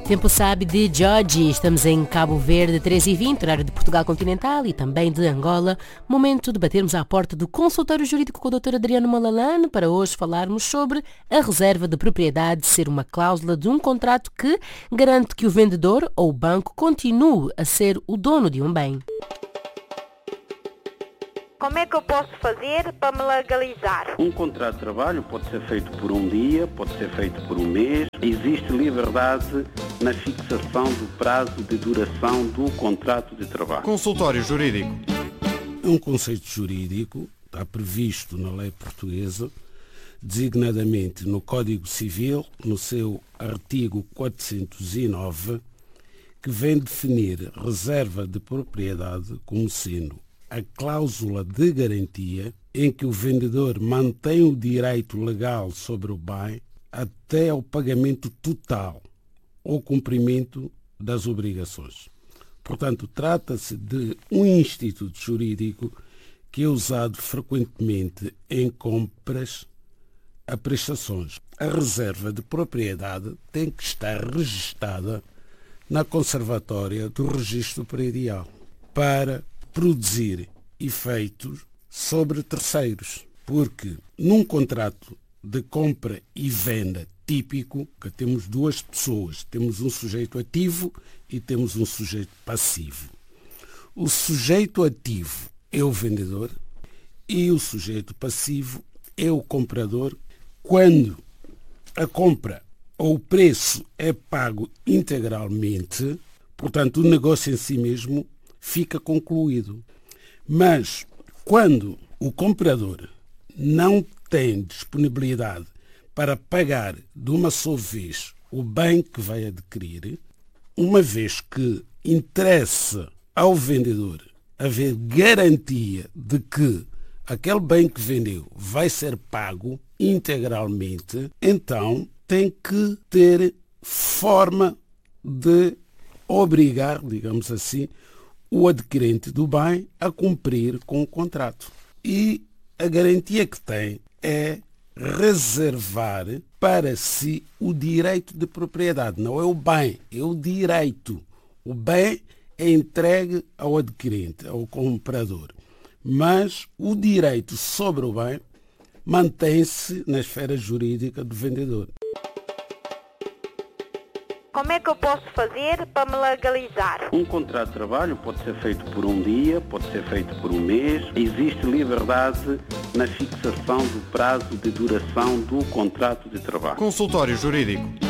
Tempo sabe de Georgie. Estamos em Cabo Verde, 13h20, horário de Portugal continental e também de Angola. Momento de batermos à porta do consultório jurídico com o Dr. Adriano Malalane para hoje falarmos sobre a reserva de propriedade ser uma cláusula de um contrato que garante que o vendedor ou o banco continue a ser o dono de um bem. Como é que eu posso fazer para me legalizar? Um contrato de trabalho pode ser feito por um dia, pode ser feito por um mês. Existe liberdade na fixação do prazo de duração do contrato de trabalho. Consultório jurídico. É um conceito jurídico, está previsto na lei portuguesa, designadamente no Código Civil, no seu artigo 409, que vem definir reserva de propriedade como sendo a cláusula de garantia em que o vendedor mantém o direito legal sobre o bem até ao pagamento total ou cumprimento das obrigações. Portanto, trata-se de um instituto jurídico que é usado frequentemente em compras a prestações. A reserva de propriedade tem que estar registada na Conservatória do Registro Predial para produzir efeitos sobre terceiros, porque num contrato de compra e venda típico, que temos duas pessoas, temos um sujeito ativo e temos um sujeito passivo. O sujeito ativo é o vendedor e o sujeito passivo é o comprador quando a compra ou o preço é pago integralmente, portanto o negócio em si mesmo fica concluído. Mas quando o comprador não tem disponibilidade para pagar de uma só vez o bem que vai adquirir, uma vez que interessa ao vendedor haver garantia de que aquele bem que vendeu vai ser pago integralmente, então tem que ter forma de obrigar, digamos assim, o adquirente do bem a cumprir com o contrato. E a garantia que tem é reservar para si o direito de propriedade. Não é o bem, é o direito. O bem é entregue ao adquirente, ao comprador. Mas o direito sobre o bem mantém-se na esfera jurídica do vendedor. Como é que eu posso fazer para me legalizar? Um contrato de trabalho pode ser feito por um dia, pode ser feito por um mês. Existe liberdade na fixação do prazo de duração do contrato de trabalho. Consultório jurídico.